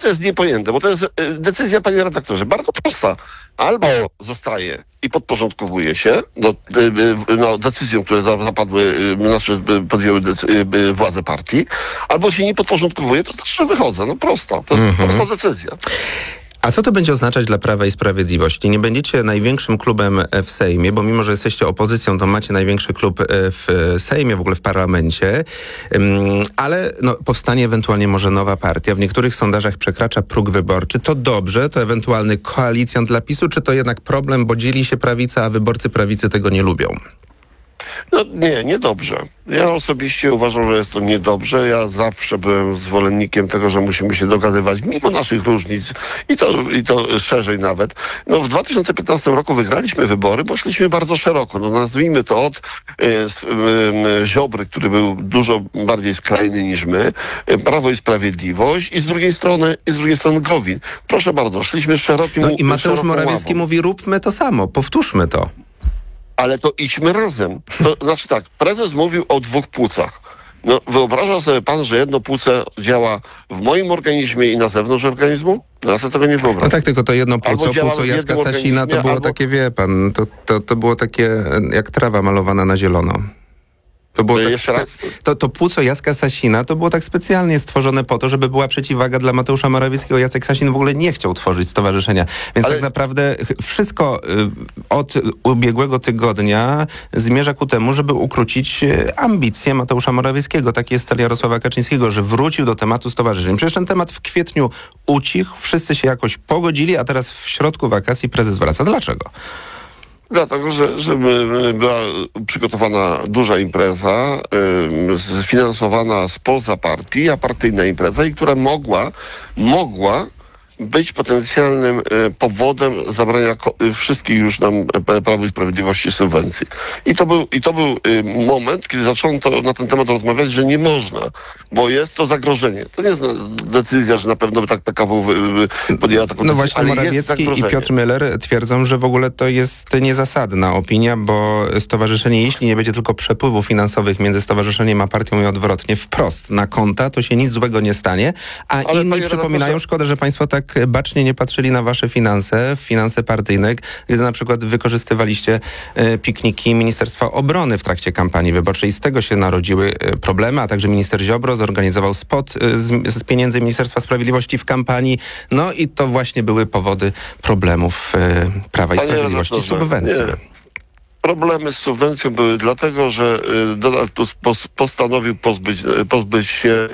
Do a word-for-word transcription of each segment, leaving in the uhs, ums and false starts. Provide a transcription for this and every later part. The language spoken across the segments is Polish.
to jest niepojęte, bo to jest decyzja, panie redaktorze, bardzo prosta. Albo zostaje i podporządkowuje się do, no, decyzjom, które zapadły, znaczy podjęły decy- władze partii, albo się nie podporządkowuje, to znaczy, że wychodzę. No prosta, to jest mhm. prosta decyzja. A co to będzie oznaczać dla Prawa i Sprawiedliwości? Nie będziecie największym klubem w Sejmie, bo mimo, że jesteście opozycją, to macie największy klub w Sejmie, w ogóle w parlamencie, ale no, powstanie ewentualnie może nowa partia. W niektórych sondażach przekracza próg wyborczy. To dobrze? To ewentualny koalicjant dla PiSu, czy to jednak problem, bo dzieli się prawica, a wyborcy prawicy tego nie lubią? No nie, niedobrze. Ja osobiście uważam, że jest to niedobrze. Ja zawsze byłem zwolennikiem tego, że musimy się dogadywać mimo naszych różnic i to, i to szerzej nawet. No w dwa tysiące piętnastym roku wygraliśmy wybory, bo szliśmy bardzo szeroko. No nazwijmy to od e, e, Ziobry, który był dużo bardziej skrajny niż my, e, Prawo i Sprawiedliwość i z drugiej strony i z drugiej strony Gowin. Proszę bardzo, szliśmy szerokim No i Mateusz Morawiecki ławą. mówi, róbmy to samo, powtórzmy to. Ale to idźmy razem. To znaczy tak, prezes mówił o dwóch płucach. No, wyobraża sobie pan, że jedno płuce działa w moim organizmie i na zewnątrz organizmu? No, ja sobie tego nie wyobrażam. No tak, tylko to jedno płuco, płuco Jacka Sasina, to było albo... takie, wie pan, to, to, to było takie jak trawa malowana na zielono. To, było tak, jeszcze raz? To, to płuco Jacka Sasina to było tak specjalnie stworzone po to, żeby była przeciwwaga dla Mateusza Morawieckiego. Jacek Sasin w ogóle nie chciał tworzyć stowarzyszenia. Więc Ale... tak naprawdę wszystko od ubiegłego tygodnia zmierza ku temu, żeby ukrócić ambicje Mateusza Morawieckiego. Tak jest cel Jarosława Kaczyńskiego, że wrócił do tematu stowarzyszeń. Przecież ten temat w kwietniu ucichł, wszyscy się jakoś pogodzili, a teraz w środku wakacji prezes wraca. Dlaczego? Dlatego, że, że była przygotowana duża impreza, y, sfinansowana spoza partii, a partyjna impreza, i która mogła, mogła być potencjalnym y, powodem zabrania ko- wszystkich już nam y, Prawu i Sprawiedliwości subwencji. I to był, i to był y, moment, kiedy zaczęto na ten temat rozmawiać, że nie można, bo jest to zagrożenie. To nie jest decyzja, że na pewno by tak P K W y, podjęła taką no decyzję, właśnie Morawiecki i Piotr Müller twierdzą, że w ogóle to jest niezasadna opinia, bo stowarzyszenie, jeśli nie będzie tylko przepływów finansowych między stowarzyszeniem a partią i odwrotnie, wprost na konta, to się nic złego nie stanie, a Ale inni przypominają, proszę... szkoda, że państwo tak bacznie nie patrzyli na wasze finanse, finanse partyjne, gdy na przykład wykorzystywaliście e, pikniki Ministerstwa Obrony w trakcie kampanii wyborczej. Z tego się narodziły e, problemy, a także minister Ziobro zorganizował spot e, z, z pieniędzy Ministerstwa Sprawiedliwości w kampanii. No i to właśnie były powody problemów e, Prawa i Panie Sprawiedliwości, subwencji. Problemy z subwencją były dlatego, że Donald Tusk postanowił pozbyć, pozbyć się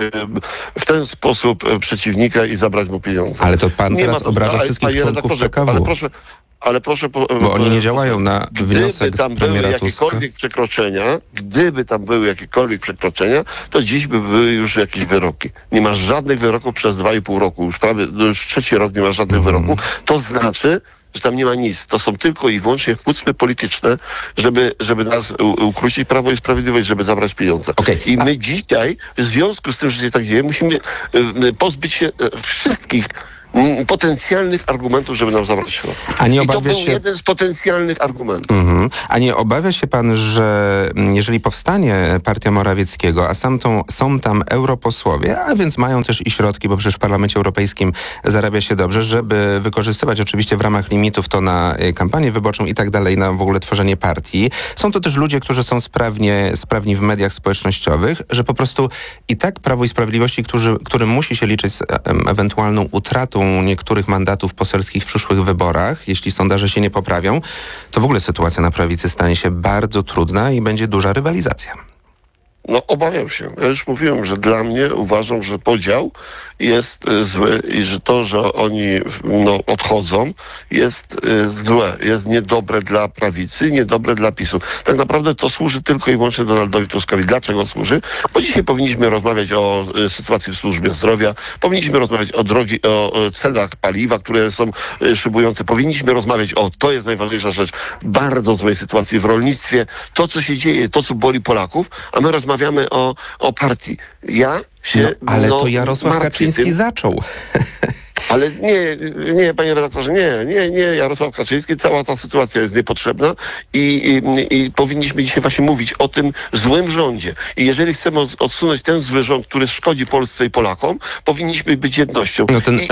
w ten sposób przeciwnika i zabrać mu pieniądze. Ale to pan nie teraz to, obraża ale, wszystkich członków P K W. Ale proszę, ale proszę... Po, bo oni nie działają na wniosek Gdyby tam były jakiekolwiek Tuska. przekroczenia, gdyby tam były jakiekolwiek przekroczenia, to dziś by były już jakieś wyroki. Nie masz żadnych wyroków przez dwa i pół roku. Już prawie już trzeci rok nie ma żadnych mm. wyroków. To znaczy... że tam nie ma nic. To są tylko i wyłącznie kłótnie polityczne, żeby, żeby nas ukrócić Prawo i Sprawiedliwość, żeby zabrać pieniądze. Okay. I my dzisiaj, w związku z tym, że się tak dzieje, musimy pozbyć się wszystkich potencjalnych argumentów, żeby nam zabrać środki. A nie I to obawia był się... jeden z potencjalnych argumentów. Mhm. A nie obawia się pan, że jeżeli powstanie partia Morawieckiego, a sam tą, są tam europosłowie, a więc mają też i środki, bo przecież w Parlamencie Europejskim zarabia się dobrze, żeby wykorzystywać oczywiście w ramach limitów to na kampanię wyborczą i tak dalej, na w ogóle tworzenie partii. Są to też ludzie, którzy są sprawnie, sprawni w mediach społecznościowych, że po prostu i tak Prawo i Sprawiedliwości, którzy, którym musi się liczyć z em, ewentualną utratą niektórych mandatów poselskich w przyszłych wyborach, jeśli sondaże się nie poprawią, to w ogóle sytuacja na prawicy stanie się bardzo trudna i będzie duża rywalizacja. No obawiam się. Ja już mówiłem, że dla mnie uważam, że podział jest y, zły i że to, że oni no, odchodzą jest y, złe, jest niedobre dla prawicy, niedobre dla PiSu. Tak naprawdę to służy tylko i wyłącznie Donaldowi Tuskowi. Dlaczego służy? Bo dzisiaj powinniśmy rozmawiać o y, sytuacji w służbie zdrowia, powinniśmy rozmawiać o drogi, o, o cenach paliwa, które są y, szybujące, powinniśmy rozmawiać o, to jest najważniejsza rzecz, bardzo złej sytuacji w rolnictwie, to co się dzieje, to co boli Polaków, a my rozmawiamy o, o partii. Ja się, no, ale no, to Jarosław Kaczyński tym. zaczął. Ale nie, nie, panie redaktorze, nie, nie, nie, Jarosław Kaczyński, cała ta sytuacja jest niepotrzebna i, i, i powinniśmy dzisiaj właśnie mówić o tym złym rządzie. I jeżeli chcemy odsunąć ten zły rząd, który szkodzi Polsce i Polakom, powinniśmy być jednością. No ten I